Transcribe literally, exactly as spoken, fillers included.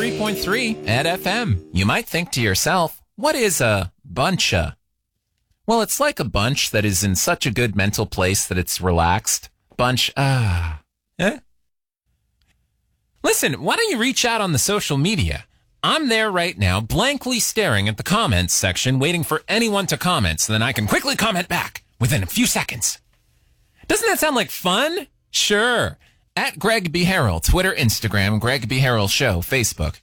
three point three at F M. You might think to yourself, what is a buncha? Well, it's like a bunch that is in such a good mental place that it's relaxed. Bunch, ah. Eh? Listen, why don't you reach out on the social media? I'm there right now, blankly staring at the comments section, waiting for anyone to comment so then I can quickly comment back within a few seconds. Doesn't that sound like fun? Sure. At Greg B. Harrell, Twitter, Instagram, Greg B. Harrell Show, Facebook.